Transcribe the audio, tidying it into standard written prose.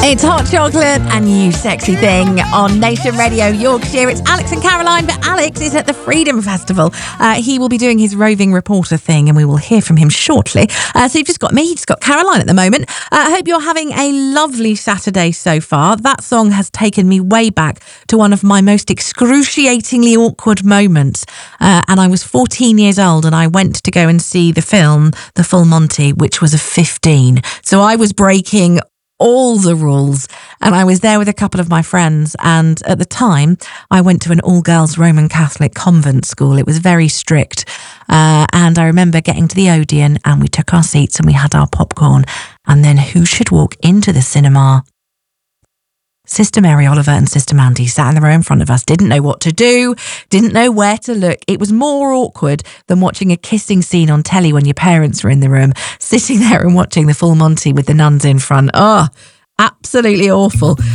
It's Hot Chocolate and You Sexy Thing on Nation Radio Yorkshire. It's Alex and Caroline, but Alex is at the Freedom Festival. He will be doing his roving reporter thing and we will hear from him shortly. So you've just got me, you've just got Caroline at the moment. I hope you're having a lovely Saturday so far. That song has taken me way back to one of my most excruciatingly awkward moments. And I was 14 years old and I went to go and see the film, The Full Monty, which was a 15. So I was breaking all the rules and I was there with a couple of my friends, and at the time I went to an all-girls Roman Catholic convent school. It was very strict, and I remember getting to the Odeon and we took our seats and we had our popcorn, and then who should walk into the cinema? Sister Mary Oliver and Sister Mandy sat in the row in front of us, didn't know what to do, didn't know where to look. It was more awkward than watching a kissing scene on telly when your parents were in the room, sitting there and watching The Full Monty with the nuns in front. Oh, absolutely awful.